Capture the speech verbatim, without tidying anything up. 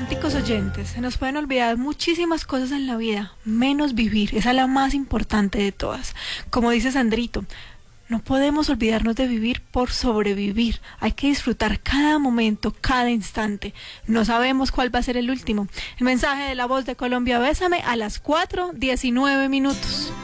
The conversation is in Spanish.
Románticos oyentes, se nos pueden olvidar muchísimas cosas en la vida, menos vivir, esa es la más importante de todas. Como dice Sandrito, no podemos olvidarnos de vivir por sobrevivir, hay que disfrutar cada momento, cada instante, no sabemos cuál va a ser el último. El mensaje de La Voz de Colombia, Bésame, a las cuatro diecinueve minutos.